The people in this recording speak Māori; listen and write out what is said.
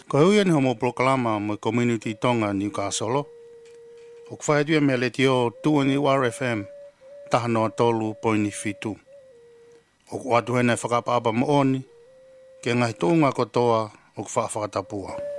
Ko hui ni homo proklama mo community tonga Newcastle. O kwhaitua mea le tio tuani RFM tahanoa tolu poini fitu. O kwa atu hene whakapapa mo oni, ke ngai tōnga kotoa o kwa whakatapua.